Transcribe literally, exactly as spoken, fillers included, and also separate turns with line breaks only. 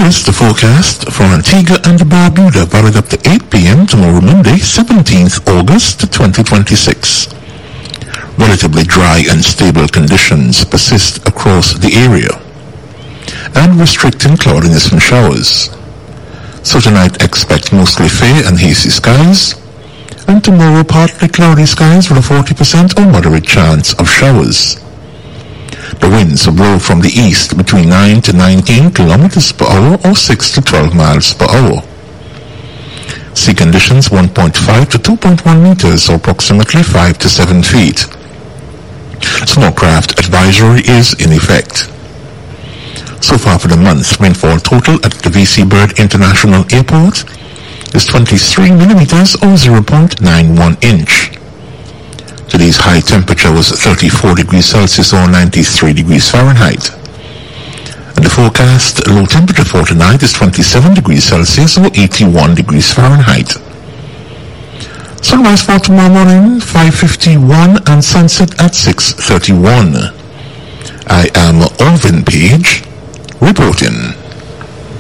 is the forecast for Antigua and Barbuda, valid up to eight p.m. tomorrow, Monday, seventeenth August twenty twenty-six. Relatively dry and stable conditions persist across the area, and restricting cloudiness and showers. So tonight expect mostly fair and hazy skies, and tomorrow partly cloudy skies with a forty percent or moderate chance of showers. The winds will blow from the east between nine to nineteen kilometers per hour or six to twelve miles per hour. Sea conditions one point five to two point one meters or approximately five to seven feet. Small craft advisory is in effect. So far for the month, rainfall total at the V C Bird International Airport is twenty-three millimeters or zero point nine one inch. Today's high temperature was thirty-four degrees Celsius or ninety-three degrees Fahrenheit. And the forecast low temperature for tonight is twenty-seven degrees Celsius or eighty-one degrees Fahrenheit. Sunrise for tomorrow morning, five fifty-one, and sunset at six thirty-one. I am Alvin Page, reporting.